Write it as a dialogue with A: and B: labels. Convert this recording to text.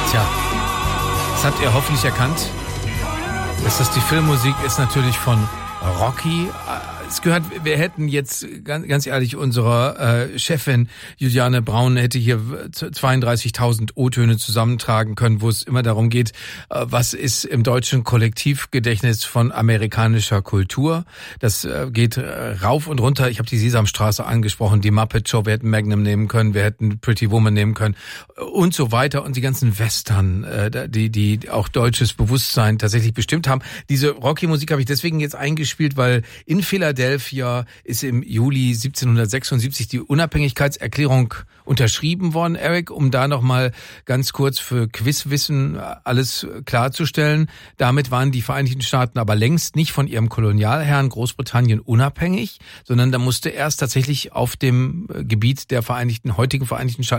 A: Tja, das habt ihr hoffentlich erkannt, dass das die Filmmusik ist natürlich von Rocky. Es gehört, wir hätten jetzt, ganz ehrlich, unsere Chefin Juliane Braun hätte hier 32.000 O-Töne zusammentragen können, wo es immer darum geht, was ist im deutschen Kollektivgedächtnis von amerikanischer Kultur. Das geht rauf und runter. Ich habe die Sesamstraße angesprochen, die Muppet Show, wir hätten Magnum nehmen können, wir hätten Pretty Woman nehmen können und so weiter. Und die ganzen Western, die auch deutsches Bewusstsein tatsächlich bestimmt haben. Diese Rocky-Musik habe ich deswegen jetzt eingespielt, weil in Philadelphia ist im Juli 1776 die Unabhängigkeitserklärung unterschrieben worden, Eric, um da nochmal ganz kurz für Quizwissen alles klarzustellen. Damit waren die Vereinigten Staaten aber längst nicht von ihrem Kolonialherrn Großbritannien unabhängig, sondern da musste erst tatsächlich auf dem Gebiet der heutigen Vereinigten Staaten